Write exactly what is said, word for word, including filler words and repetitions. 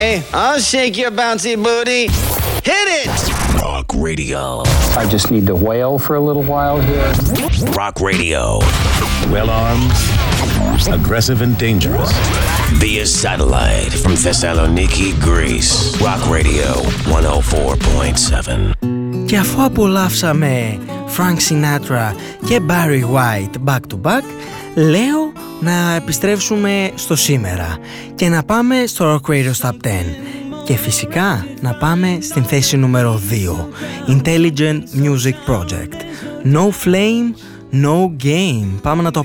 Hey, I'll shake your bouncy booty. Hit it! Rock Radio. I just need to wail for a little while here. Rock Radio. Well armed, aggressive and dangerous. Via satellite from Thessaloniki, Greece. Rock Radio εκατόν τέσσερα κόμμα επτά. Και αφού απολαύσαμε Frank Sinatra και Barry White back to back, λέω να επιστρέψουμε στο σήμερα και να πάμε στο Rock Radio Top δέκα. Και φυσικά να πάμε στην θέση νούμερο δύο, Intelligent Music Project. No Flame, No Game. Πάμε να το